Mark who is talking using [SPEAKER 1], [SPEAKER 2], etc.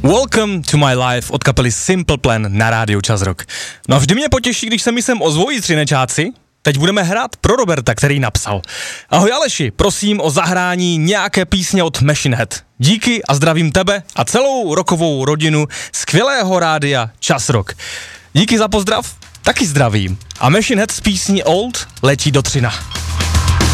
[SPEAKER 1] Welcome to my life od kapely Simple Plan na rádiu Čas Rock. No a vždy mě potěší, když se mi sem ozvojí třinečáci. Teď budeme hrát pro Roberta, který napsal. Ahoj Aleši, prosím o zahrání nějaké písně od Machine Head. Díky a zdravím tebe a celou rockovou rodinu skvělého rádia Čas Rock. Díky za pozdrav, taky zdravím. A Machine Head z písní Old letí do Třina.